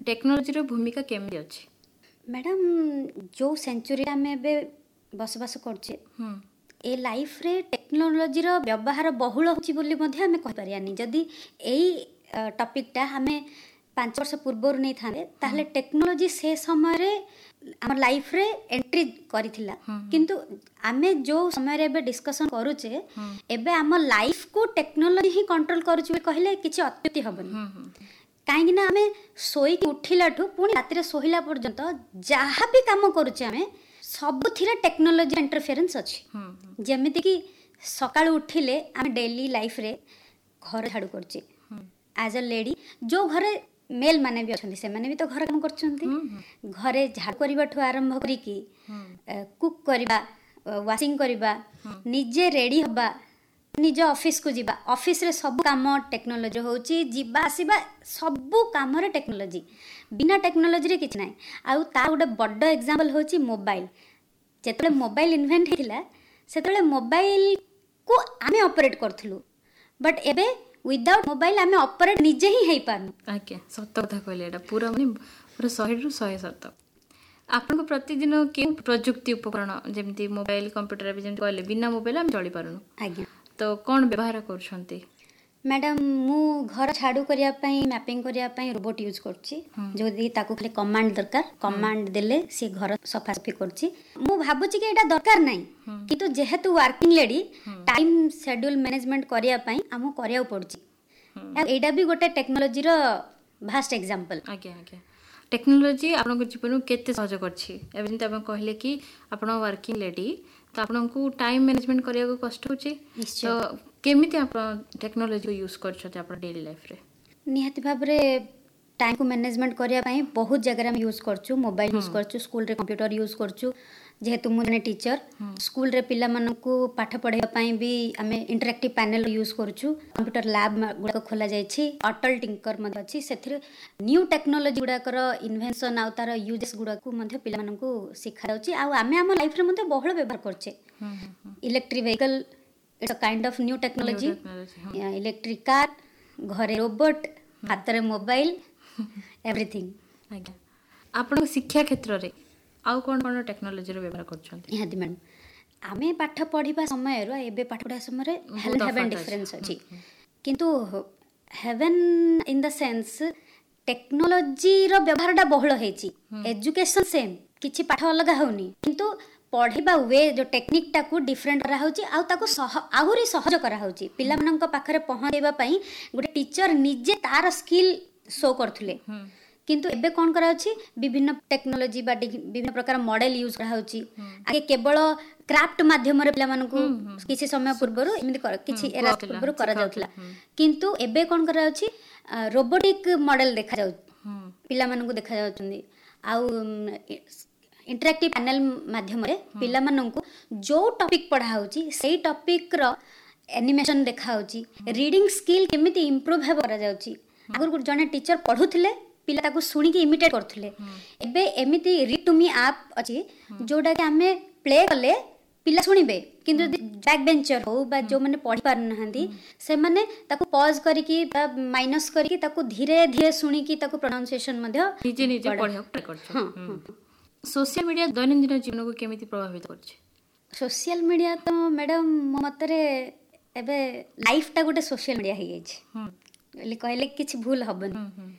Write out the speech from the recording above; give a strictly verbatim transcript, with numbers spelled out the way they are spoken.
technology भूमिका केमी अच्छी मैडम जो सेंचुरी आम ए बसवास करछे ए लाइफ रे टेक्नोलोजी रो व्यवहार बहुल होची बोली मध्ये हमें कहि परियानी जदी एई टॉपिकटा हमें पांच वर्ष पूर्व नहीं था ताहले टेक्नोलोजी से समय रे हमर लाइफ रे एंट्री करिथिला किंतु आमे जो समय रे बे डिस्कशन करूचे एबे हमर लाइफ को टेक्नोलोजी ही कंट्रोल करूचे कहले किछि अत्युक्ति हबनी काहेकि ना आमे सोई उठिला ठु पुणी राति रे सोहिला पर्यंत जहाँ भी काम करूचे आमे सब थिरे टेक्नोलोजी इंटरफेरेंस अछि जेमिति कि सकाळ उठिले आमे डेली लाइफ रे घर झाड़ू करचे एज अ लेडी जो घरे मेल माने भी अछंती से माने भी तो घर काम करछंती घरे झाड़ू करबा ठु आरंभ करी कि कुक करबा वाशिंग करबा निजे रेडी हबा निज ऑफिस को जीवा ऑफिस रे सब काम टेक्नोलोजी होची जीवा आसीबा सब काम रे टेक्नोलोजी बिना टेक्नोलोजी रे किछ नै आ ता गोटे बड्ड एग्जांपल होची मोबाइल जेतले मोबाइल इन्वेंट हेतिला सेतले मोबाइल को आमे ऑपरेट करथलु बट एबे विदाउट मोबाइल आमे ऑपरेट निजे ही हेई पारनु आके सत्य कथा कहले एटा पूरा माने पूरा सौ रु सौ सत्य आपन को प्रतिदिन के प्रयुक्ति उपकरण जेमती मोबाइल कंप्यूटर भी जेमती कहले बिना मोबाइल हम चली पारनु आज्ञा तो कौन व्यवहार करछंती मैडम मु घर झाड़ू करिया पई मैपिंग करिया पई रोबोट यूज करछि जदी ताको खाली कमांड दरकार कमांड देले से घर सफा सफी करछि मु भाबुछि कि एटा दरकार नै किंतु जेहेतु working lady time schedule management करिया पई हमु करिया पड़छि एटा भी गोटे टेक्नोलॉजी रो भास्ट एग्जांपल आगे आगे टेक्नोलॉजी आपन जीवन केते सहज करछि एबे जंत आपण कहले कि आपण वर्किंग लेडी तो आपन को टाइम मैनेजमेंट करिया को कष्ट होछि तो केमिति आपण टेक्नोलॉजी को यूज करछते आपण डेली लाइफ रे निहाती भाबरे टाइम को मैनेजमेंट करिया पई बहुत जगह हम यूज करछु मोबाइल यूज करछु स्कूल रे कंप्यूटर यूज करछु जेहेतु मु जने टीचर स्कूल रे पिला मन को पाठ पढ़ाया पई भी हमें interactive panel use करछु computer lab गुडा खोला जाय छी अटल टिंकर मध्ये अछि सेथिर न्यू टेक्नोलॉजी गुडा कर इन्वेंशन आ तार यूजेस गुडा को मध्ये पिला मन को सिखा जाउची आ हमें हम लाइफ रे मध्ये बहुल व्यवहार करछे electric vehicle it's a kind of new technology electric car घरे रोबोट हाथ रे मोबाइल एवरीथिंग आज्ञा आपण शिक्षा क्षेत्र रे आउ कोन कोन टेक्नोलॉजी रो व्यवहार करछंती निहाती मैडम आमे पाठ पढ़िबा समय रो एबे पाठ पढ़ा समय रे हेल्थ हेवन डिफरेंस अछि किंतु heaven in the sense technology रो व्यवहारटा बहुल हेची एजुकेशन सेम किछि पाठ अलग होनी किंतु पढ़िबा वे जो टेक्निक टाकू डिफरेंट करा होची आ ताको आहुरी सहज करा होची पिला मनन पाखरे पहुंचेबा पई गोटे टीचर निजे तार स्किल शो करथुले किंतु एबे कोन करा होची विभिन्न टेक्नोलॉजी बा विभिन्न प्रकार मॉडल यूज करा होची आगे केवल क्राफ्ट माध्यम रे पिला मनन को किछि समय पूर्व एमिति किछि एरा पूर्व करा जाउतला किंतु एबे कोन करा होची रोबोटिक मॉडल देखा जाउ पिला मनन को देखा जाउचंदी आ इंटरैक्टिव पैनल माध्यम रे पिला मनन को जो टॉपिक पढ़ा होची सेही टॉपिक रो एनिमेशन देखा होची रीडिंग स्किल केमिति इंप्रूव हे करा जाउची आगर जने टीचर पढुथिले पिला ताको सुनी के इमिटेट करथुले एबे एमिति रीड टू मी ऐप अछि जोडा के हमें प्ले करले पिला सुनिबे किंतु बैक बेंचर हो बा जो माने पढ़ी पार नहंती से माने ताको पॉज करी की माइनस करी की ताको धीरे धीरे सुनी की ताको प्रोनाउंसिएशन मध्ये निजे निजे पढ़ा करछ हां सोशल मीडिया दैनंदिन जीवन को केमिति प्रभावित करछ सोशल मीडिया तो मैडम मतरे एबे लाइफ टा गोटे सोशल मीडिया हे गेछ हले कहले किछ भूल हबन